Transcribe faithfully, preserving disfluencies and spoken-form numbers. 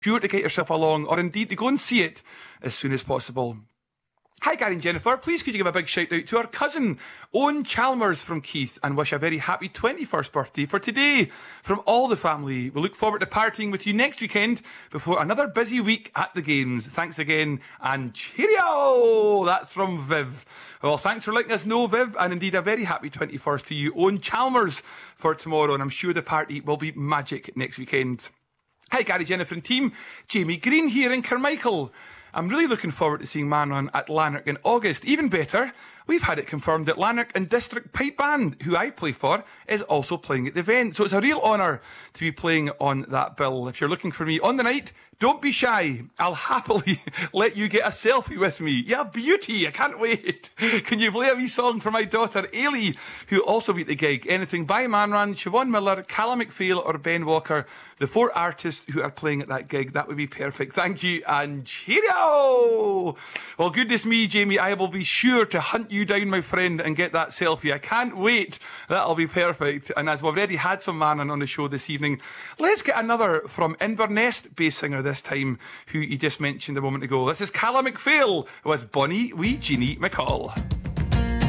sure to get yourself along, or indeed to go and see it as soon as possible. Hi Gary and Jennifer, please could you give a big shout out to our cousin Owen Chalmers from Keith and wish a very happy twenty-first birthday for today from all the family. We look forward to partying with you next weekend before another busy week at the games. Thanks again and cheerio! That's from Viv. Well, thanks for letting us know, Viv, and indeed a very happy twenty-first to you, Owen Chalmers, for tomorrow, and I'm sure the party will be magic next weekend. Hi Gary, Jennifer and team, Jamie Green here in Carmichael. I'm really looking forward to seeing Manon at Lanark in August. Even better, we've had it confirmed that Lanark and District Pipe Band, who I play for, is also playing at the event. So it's a real honour to be playing on that bill. If you're looking for me on the night, don't be shy. I'll happily let you get a selfie with me. Yeah, beauty. I can't wait. Can you play a wee song for my daughter, Ailey, who also beat the gig? Anything by Manran, Siobhan Miller, Callum McPhail or Ben Walker, the four artists who are playing at that gig. That would be perfect. Thank you and cheerio. Well, goodness me, Jamie, I will be sure to hunt you down, my friend, and get that selfie. I can't wait. That'll be perfect. And as we've already had some Manon on the show this evening, let's get another from Inverness bass singer this time, who you just mentioned a moment ago. This is Callum McPhail with Bonnie wee Jeannie McCall.